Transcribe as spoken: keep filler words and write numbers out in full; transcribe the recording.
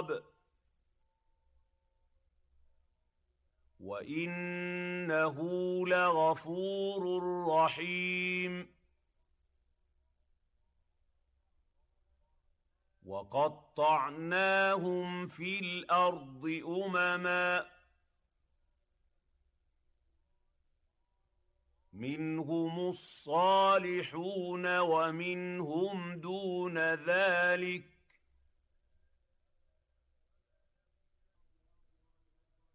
الْعِقَابِ وَإِنَّهُ لَغَفُورٌ رَّحِيمٌ وَقَطَّعْنَاهُمْ فِي الْأَرْضِ أُمَمًا مِّنْهُمُ الصَّالِحُونَ وَمِنْهُمْ دُونَ ذَٰلِكَ